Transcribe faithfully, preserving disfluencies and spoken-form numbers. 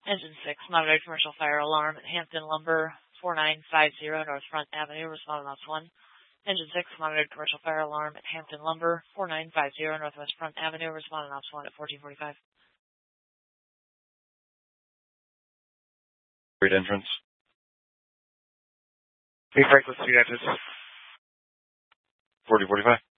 Engine six, monitored commercial fire alarm at Hampton Lumber, four nine five zero North Front Avenue, respond on ops one. Engine six, monitored commercial fire alarm at Hampton Lumber, four nine five zero Northwest Front Avenue, respond on ops one at fourteen forty-five. Great entrance. Hey, Franklin, speed entrance. forty forty-five.